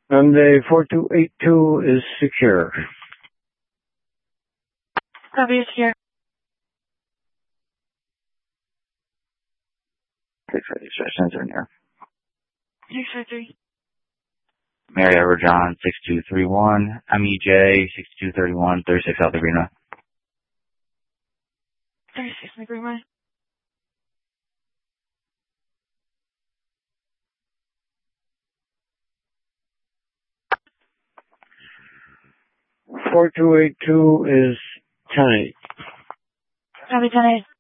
Sunday 4282 is secure. Copy is here. Okay, for these residents are near. 653. Mary Edward John 6231, MEJ 6231, 36 South Greenway. 36 in the Greenway. Four two eight two is 10-8. Copy 10-8.